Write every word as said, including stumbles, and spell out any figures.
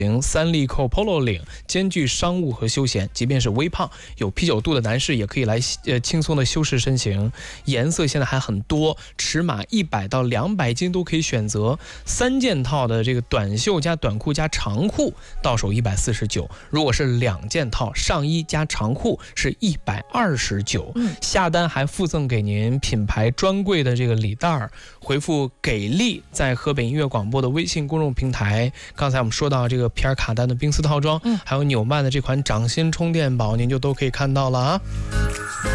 三粒扣 polo 领，兼具商务和休闲。即便是微胖有啤酒肚的男士，也可以来呃轻松的修饰身形。颜色现在还很多，尺码一百到两百斤都可以选择。三件套的这个短袖加短裤加长裤到手一百四十九，如果是两件套上衣加长裤是一百二十九。下单还附赠给您品牌专柜的这个礼袋儿，回复给力，在河北音乐广播的微信公众平台。刚才我们说到这个皮尔卡丹的冰丝套装，嗯，还有纽曼的这款掌心充电宝，您就都可以看到了啊。